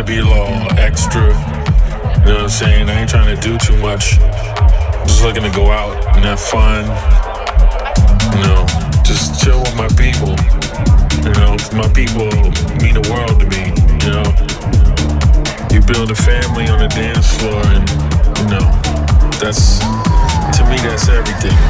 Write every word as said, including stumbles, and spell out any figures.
be a little extra. You know what I'm saying? I ain't trying to do too much. I'm just looking to go out and have fun. You know, just chill with my people. You know, my people mean the world to me. You know, you build a family on the dance floor, and you know, that's to me that's everything.